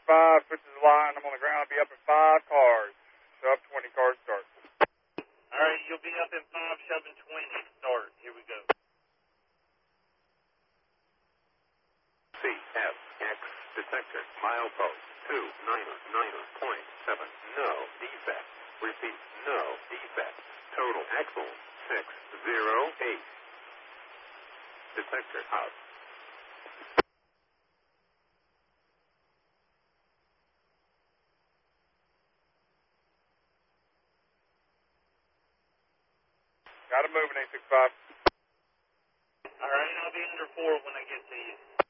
5, switches the line. I'm on the ground. I'll be up in 5 cars. So up 20 cars start. All right, you'll be up in 5, shoving 20. Start. Here we go. CFX detector milepost 299.7. No defect. Repeat, no defect. Total axle 608. Detector out. Got to move in 865. All right, I'll be under 4 when I get to you.